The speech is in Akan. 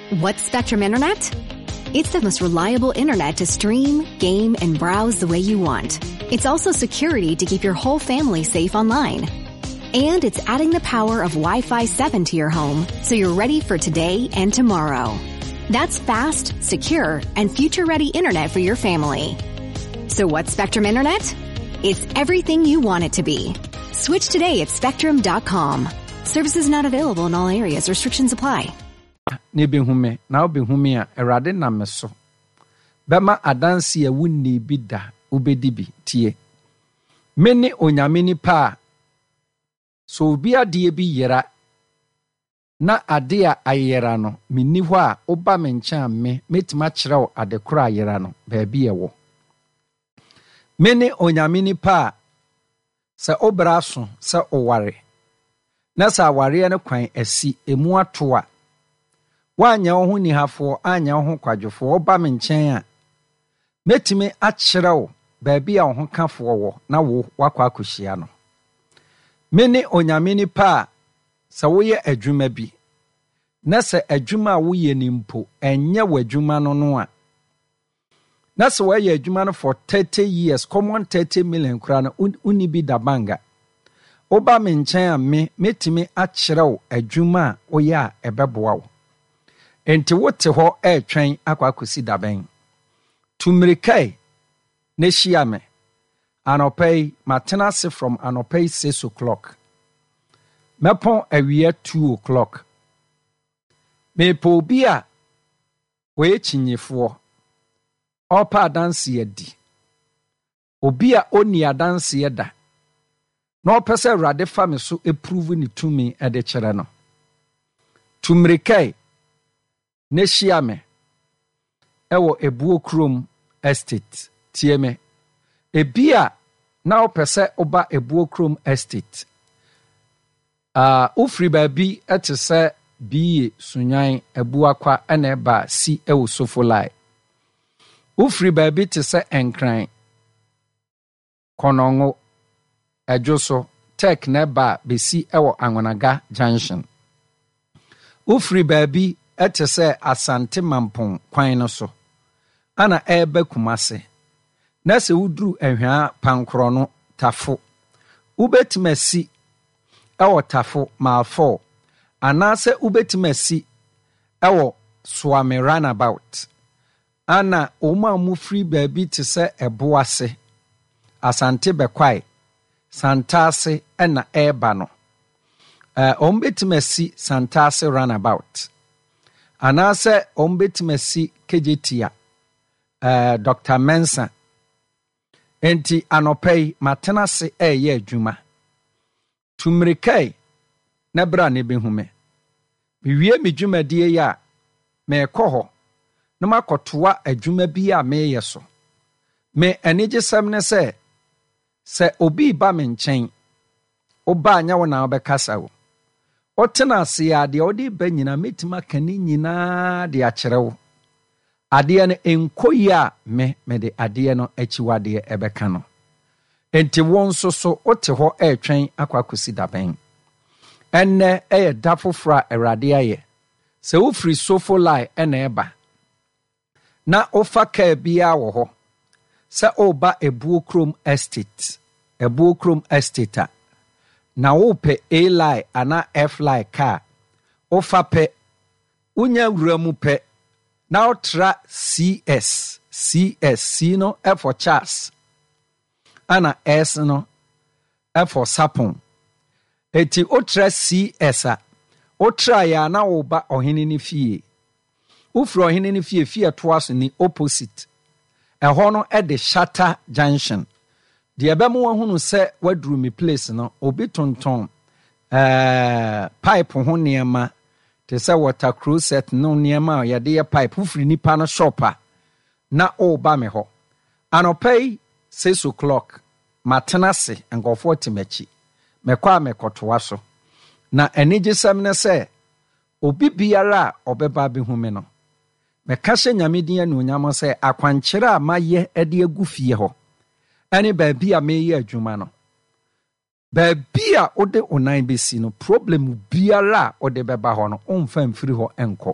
What's Spectrum Internet? It's the most reliable internet to stream, game, and browse the way you want. It's also security to keep your whole family safe online. And it's adding the power of Wi-Fi 7 to your home so you're ready for today and tomorrow. That's fast, secure, and future-ready internet for your family. So what's Spectrum Internet? It's everything you want it to be. Switch today at spectrum.com. Services not available in all areas. Restrictions apply. Nebehume, now behumia, erade na meso. Bema adansi wunni bida, ubedibi, tie. Mene onyamini pa. So bia die bi yera. Na adea ayera no, mini hwa oba mencha me, metima chiraw adekura ayera no, bebi ewo. Mene onyamini pa. Sa obraso, sa oware. Na sa aware ne kwan esi emu atoa. Wanya ohu ni hafo anya ohu kwadwofo oba me nchen a metime akyerɛw baabi a ohu kafo wo na wo wakwa akohia no mene onyame ni pa sɛ woyɛ adwuma bi na sɛ adwuma a woyɛ ni mpo enye wadwuma no a na sɛ woyɛ adwuma no for 30 years common 30 million kura no uni bi da banga oba me nchen a metime akyerɛw adwuma a woyɛ a ɛbɛboa wo. Enti wote ho twɛn akwakosi daben. Tumrikai ne hyia me. Anɔpɛi matena se from anɔpɛi 6 o'clock. Mepɔn awie 2 o'clock. Mepo obi a wɔyɛ kyinyefoɔ. Ɔpa adanse adi. Obi a oni adanse da. Na ɔpɛ sɛ Awurade fa me so approve ni tumi de kyerɛ no. Tumrikai ne hyia me ewo ebuo krom estate tie me ebia na opese oba ebuo krom estate ufri baabi etese biye sunyan ebuakwa ena eba si ewo sofolai ufri baabi tese enkran konongo ejoso tek na eba besi ewo anwonaga junction ufri baabi etese asante mampon kwan no so ana ebe kumase na se wudru ehwa pankro no tafo ubetimasi ewo tafo malfo ana se ubetimasi ewo swame runabout ana oma mu free baabi tese eboase asante bekwai santase ena eba no ombetimasi santase runabout anase ombetimasi kejetia Dr. Mensa enti anopei matenase eye adwuma tumrikai na bra ne behume biwie me dwumadie ya me ekoho na makotoa adwuma bi a me yeso me anigesem ne se obi ba me nchen oba anya wo na obekasa wo otena se ya de odi ba nyina metima kani nyina de akyerewo ade no enkoyi a me de ade no achiwade ebeka no enti won so ote ho etwen akwakosi daben enne da fofora Awurade aye se wo free sofolai ena eba na ofa ka bia wo ho se oba ebuo krom estate na wope A-line ana F-line car ofa pe unya wuramu pe na otra CS C no F for Charles ana S no F for Sapon eti otra CS a otra ya na oba ohene ni fie ufro ohene ni fie toaso ni opposite eho no e de Shatter Junction de ebemu hunu se wadru mi place no obi tonton pipe ho niema te se water closet no niema ya de pipe ufri nipa no shopa na oba me ho anopei 6 o'clock matenase ngofo timachi mekwa mekotoa so na enigesem ne se obi biara obeba behume no meka hye nyamedin anu nyamo se akwankyere a maye ede agufie ho ani baabi a meye adwuma no baabi a ode onan besi no problem biara ode beba ho no omfa mfiri ho enko